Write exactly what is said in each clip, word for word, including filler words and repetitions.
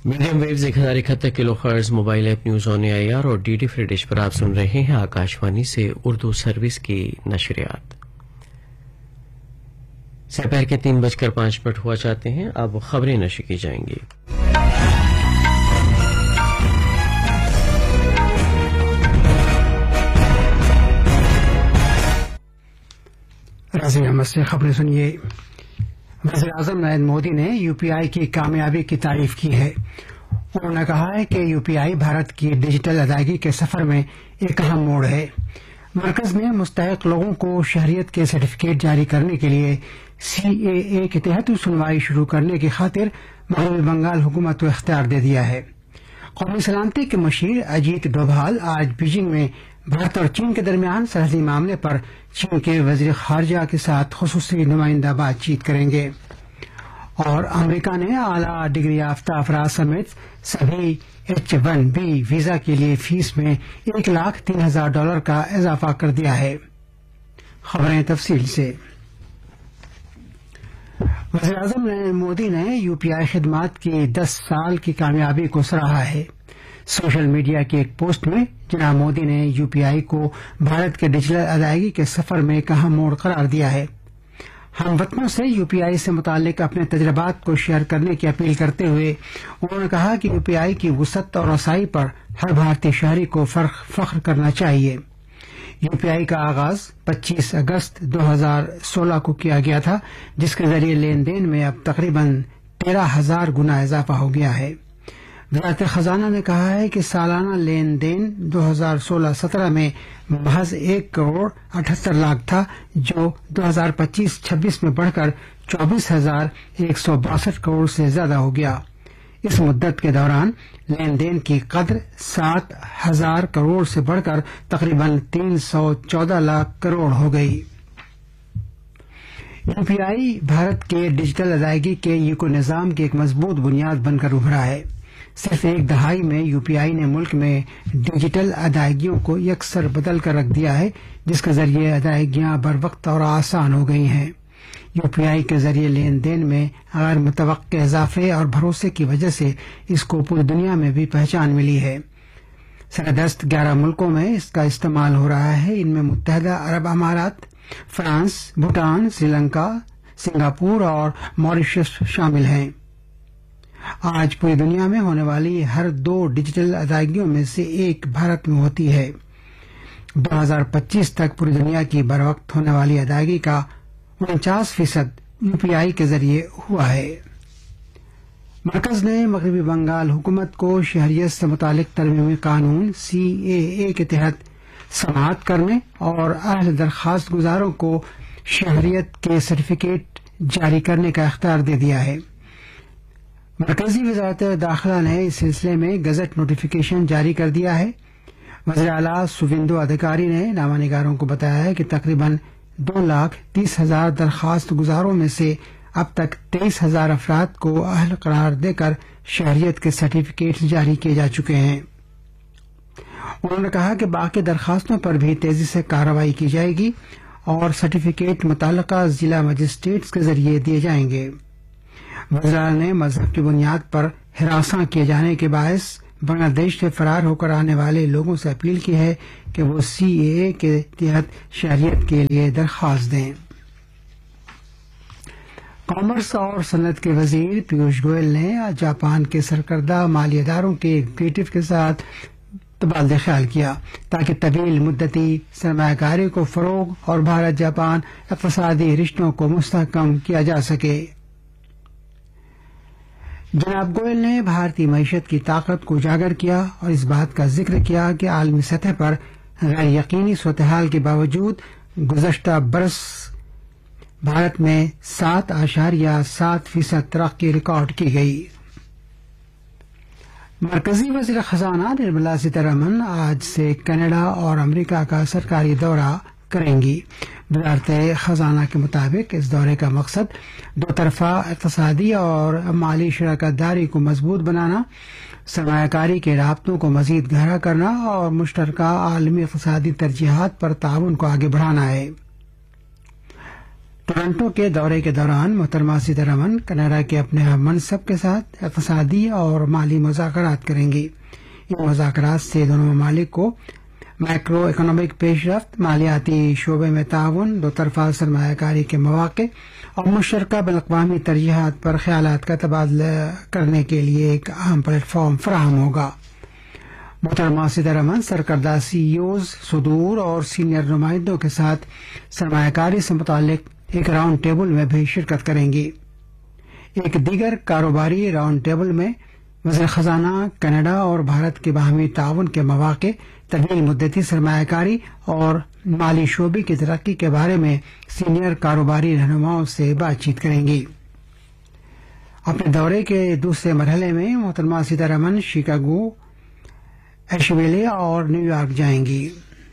Medium views ایک ہزار اکہتر کلو hertz mobile app news on a are اور ڈی ڈی فری ڈش پر آپ سن رہے ہیں آکاشوانی سے اردو سروس کی نشریات. دوپہر کے تین بج کر پانچ منٹ ہوا چاہتے ہیں. اب خبریں نشر کی جائیں گی. رضی احمد سے خبریں سنیے. وزیر اعظم نریندر مودی نے یو پی آئی کی کامیابی کی تعریف کی ہے. انہوں نے کہا ہے کہ یو پی آئی بھارت کی ڈیجیٹل ادائیگی کے سفر میں ایک اہم موڑ ہے. مرکز نے مستحق لوگوں کو شہریت کے سرٹیفکیٹ جاری کرنے کے لیے سی اے اے کے تحت سنوائی شروع کرنے کی خاطر مغربی بنگال حکومت کو اختیار دے دیا ہے. قومی سلامتی کے مشیر اجیت ڈوبھال آج بیجنگ میں بھارت اور چین کے درمیان سرحدی معاملے پر چین کے وزیر خارجہ کے ساتھ خصوصی نمائندہ بات چیت کریں گے. اور امریکہ نے اعلیٰ ڈگری یافتہ افراد سمیت سبھی ایچ ون بی ویزا کے لیے فیس میں ایک لاکھ تین ہزار ڈالر کا اضافہ کر دیا ہے. خبریں تفصیل سے. وزیر اعظم نریندر مودی نے یو پی آئی خدمات کی دس سال کی کامیابی کو سراہا ہے. سوشل میڈیا کی ایک پوسٹ میں جناب مودی نے یو پی آئی کو بھارت کے ڈیجیٹل ادائیگی کے سفر میں ایک اہم موڑ قرار دیا ہے. ہم وطنوں سے یو پی آئی سے متعلق اپنے تجربات کو شیئر کرنے کی اپیل کرتے ہوئے انہوں نے کہا کہ یو پی آئی کی وسعت اور رسائی پر ہر بھارتی شہری کو فخر کرنا چاہیے. یو پی آئی کا آغاز پچیس اگست دو ہزار سولہ کو کیا گیا تھا، جس کے ذریعے لین دین میں اب تقریباً تیرہ ہزار گنا اضافہ ہو گیا ہے. وزارت خزانہ نے کہا ہے کہ سالانہ لین دین دو ہزار سولہ سترہ میں محض ایک کروڑ اٹھہتر لاکھ تھا، جو دو ہزار پچیس چھبیس میں بڑھ کر چوبیس ہزار ایک سو باسٹھ کروڑ سے زیادہ ہو گیا. اس مدت کے دوران لین دین کی قدر سات ہزار کروڑ سے بڑھ کر تقریباً تین سو چودہ لاکھ کروڑ ہو گئی. یو پی آئی بھارت کے ڈیجیٹل ادائیگی کے ایکو نظام کی ایک مضبوط بنیاد بن کر ابھرا ہے. صرف ایک دہائی میں یو پی آئی نے ملک میں ڈیجیٹل ادائیگیوں کو یکسر بدل کر رکھ دیا ہے، جس کے ذریعے ادائیگیاں بر وقت اور آسان ہو گئی ہیں. یو پی آئی کے ذریعے لین دین میں غیر متوقع اضافے اور بھروسے کی وجہ سے اس کو پوری دنیا میں بھی پہچان ملی ہے. سردست گیارہ ملکوں میں اس کا استعمال ہو رہا ہے. ان میں متحدہ عرب امارات، فرانس، بھوٹان، سری لنکا، سنگاپور اور ماریشس شامل ہیں. آج پوری دنیا میں ہونے والی ہر دو ڈیجیٹل ادائیگیوں میں سے ایک بھارت میں ہوتی ہے. دو ہزار پچیس تک پوری دنیا کی بر وقت ہونے والی ادائیگی کا انچاس فیصد یو پی آئی کے ذریعے ہوا ہے. مرکز نے مغربی بنگال حکومت کو شہریت سے متعلق ترمیمی قانون سی اے اے کے تحت سماعت کرنے اور اہل درخواست گزاروں کو شہریت کے سرٹیفکیٹ جاری کرنے کا اختیار دے دیا ہے. مرکزی وزارت داخلہ نے اس سلسلے میں گزٹ نوٹیفیکیشن جاری کر دیا ہے. وزیر اعلیٰ سویندو ادھیکاری نے نامہ نگاروں کو بتایا ہے کہ تقریباً دو لاکھ تیس ہزار درخواست گزاروں میں سے اب تک تیئیس ہزار افراد کو اہل قرار دے کر شہریت کے سرٹیفکیٹ جاری کیے جا چکے ہیں. انہوں نے کہا کہ باقی درخواستوں پر بھی تیزی سے کارروائی کی جائے گی اور سرٹیفکیٹ متعلقہ ضلع مجسٹریٹس کے ذریعے دیے جائیں گے. وزراء نے مذہب کی بنیاد پر ہراساں کیے جانے کے باعث بنگلہ دیش سے فرار ہو کر آنے والے لوگوں سے اپیل کی ہے کہ وہ سی اے اے کے تحت شہریت کے لیے درخواست دیں. کامرس اور صنعت کے وزیر پیوش گوئل نے آج جاپان کے سرکردہ مالی اداروں کے ایگزیکٹو کے ساتھ تبادلہ خیال کیا تاکہ طویل مدتی سرمایہ کاری کو فروغ اور بھارت جاپان اقتصادی رشتوں کو مستحکم کیا جا سکے. جناب گوئل نے بھارتی معیشت کی طاقت کو اجاگر کیا اور اس بات کا ذکر کیا کہ عالمی سطح پر غیر یقینی صورتحال کے باوجود گزشتہ برس بھارت میں سات اشاریہ سات فیصد ترقی ریکارڈ کی گئی. مرکزی وزیر خزانہ نرملا سیتارمن آج سے کینیڈا اور امریکہ کا سرکاری دورہ کریں گی. وزارت خزانہ کے مطابق اس دورے کا مقصد دو طرفہ اقتصادی اور مالی شراکت داری کو مضبوط بنانا، سرمایہ کاری کے رابطوں کو مزید گہرا کرنا اور مشترکہ عالمی اقتصادی ترجیحات پر تعاون کو آگے بڑھانا ہے. ٹورنٹو کے دورے کے دوران محترمہ سیتارمن کینیڈا کے اپنے ہم منصب کے ساتھ اقتصادی اور مالی مذاکرات کریں گی۔ ان مذاکرات سے دونوں ممالک کو مائکرو اکنامک پیش رفت، مالیاتی شعبے میں تعاون، دو طرفہ سرمایہ کاری کے مواقع اور مشترکہ بین الاقوامی ترجیحات پر خیالات کا تبادلہ کرنے کے لیے ایک اہم پلیٹ فارم فراہم ہوگا۔ محترمہ سیتارمن سرکردہ سی ای اوز، صدور اور سینئر نمائندوں کے ساتھ سرمایہ کاری سے متعلق ایک راؤنڈ ٹیبل میں بھی شرکت کریں گی۔ ایک دیگر کاروباری راؤنڈ ٹیبل میں وزیر خزانہ کینیڈا اور بھارت کے باہمی تعاون کے مواقع، طویل مدتی سرمایہ کاری اور مالی شعبے کی ترقی کے بارے میں سینئر کاروباری رہنماؤں سے بات چیت کریں گی۔ اپنے دورے کے دوسرے مرحلے میں محترمہ سیتارمن شکاگو، ایشویلے اور نیو یارک جائیں گی۔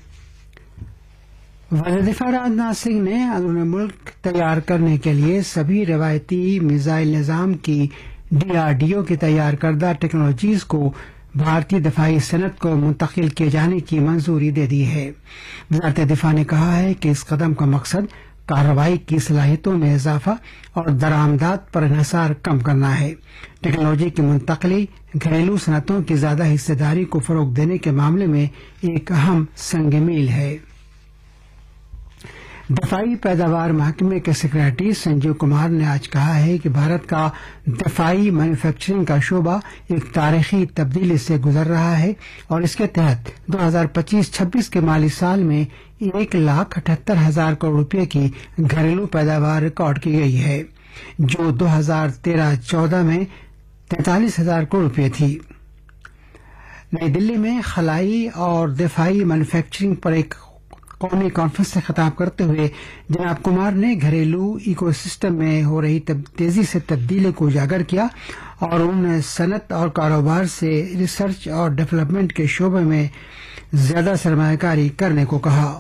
وزیر دفاع راجناتھ سنگھ نے اندرون ملک تیار کرنے کے لیے سبھی روایتی میزائل نظام کی ڈی آر ڈی او کی تیار کردہ ٹیکنالوجیز کو بھارتی دفاعی صنعت کو منتقل کیے جانے کی منظوری دے دی ہے۔ وزارت دفاع نے کہا ہے کہ اس قدم کا مقصد کارروائی کی صلاحیتوں میں اضافہ اور درآمدات پر انحصار کم کرنا ہے۔ ٹیکنالوجی کی منتقلی گھریلو صنعتوں کی زیادہ حصہ داری کو فروغ دینے کے معاملے میں ایک اہم سنگ میل ہے۔ دفاعی پیداوار محکمے کے سیکریٹری سنجیو کمار نے آج کہا ہے کہ بھارت کا دفاعی مینوفیکچرنگ کا شعبہ ایک تاریخی تبدیلی سے گزر رہا ہے اور اس کے تحت دو ہزار پچیس چھبیس کے مالی سال میں ایک لاکھ اٹھہتر ہزار کروڑ روپے کی گھریلو پیداوار ریکارڈ کی گئی ہے، جو دو ہزار تیرہ چودہ میں تینتالیس ہزار کروڑ روپے تھی۔ نئی دلی میں خلائی اور دفاعی مینوفیکچرنگ پر ایک قومی کانفرنس سے خطاب کرتے ہوئے جناب کمار نے گھریلو ایکو سسٹم میں ہو رہی تیزی سے تبدیلی کو اجاگر کیا اور انہوں نے صنعت اور کاروبار سے ریسرچ اور ڈیولپمنٹ کے شعبے میں زیادہ سرمایہ کاری کرنے کو کہا۔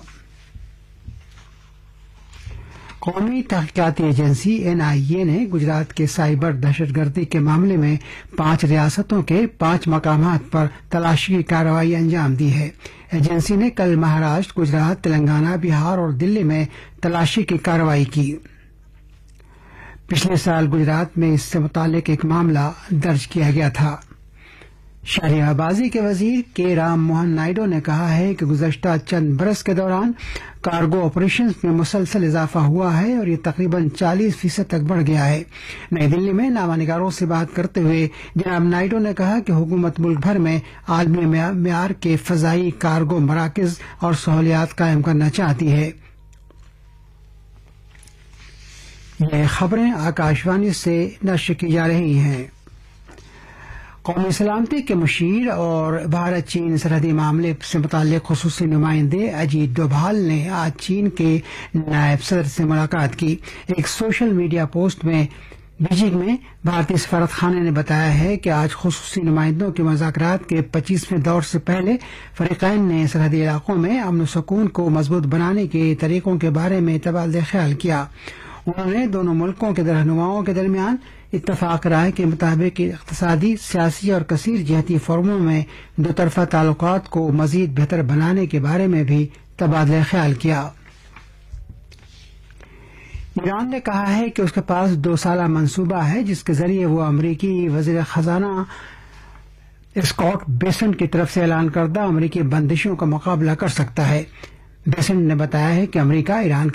قومی تحقیقاتی ایجنسی این آئی اے نے گجرات کے سائبر دہشت گردی کے معاملے میں پانچ ریاستوں کے پانچ مقامات پر تلاشی کی کارروائی انجام دی ہے۔ ایجنسی نے کل مہاراشٹر، گجرات، تلنگانہ، بہار اور دلی میں تلاشی کی کارروائی کی۔ پچھلے سال گجرات میں اس سے متعلق ایک معاملہ درج کیا گیا تھا۔ شہری آبازی کے وزیر کے رام موہن نائیڈو نے کہا ہے کہ گزشتہ چند برس کے دوران کارگو آپریشنز میں مسلسل اضافہ ہوا ہے اور یہ تقریباً چالیس فیصد تک بڑھ گیا ہے۔ نئی دلی میں نامہ نگاروں سے بات کرتے ہوئے جناب نائیڈو نے کہا کہ حکومت ملک بھر میں عالمی معیار کے فضائی کارگو مراکز اور سہولیات قائم کرنا چاہتی ہے۔ یہ خبریں آکاشوانی سے نشر کی جا رہی ہیں۔ قومی سلامتی کے مشیر اور بھارت چین سرحدی معاملے سے متعلق خصوصی نمائندے اجیت ڈوبھال نے آج چین کے نائب صدر سے ملاقات کی۔ ایک سوشل میڈیا پوسٹ میں بیجنگ میں بھارتی سفارت خانے نے بتایا ہے کہ آج خصوصی نمائندوں کے مذاکرات کے پچیسویں دور سے پہلے فریقین نے سرحدی علاقوں میں امن و سکون کو مضبوط بنانے کے طریقوں کے بارے میں تبادلہ خیال کیا۔ انہوں نے دونوں ملکوں کے رہنماؤں کے درمیان اتفاق رائے کے مطابق اقتصادی، سیاسی اور کثیر جہتی فورموں میں دو طرفہ تعلقات کو مزید بہتر بنانے کے بارے میں بھی تبادلہ خیال کیا۔ ایران نے کہا ہے کہ اس کے پاس دو سالہ منصوبہ ہے جس کے ذریعے وہ امریکی وزیر خزانہ اسکاٹ بیسنٹ کی طرف سے اعلان کردہ امریکی بندشوں کا مقابلہ کر سکتا ہے۔ بیسنٹ نے بتایا ہے کہ امریکہ ایران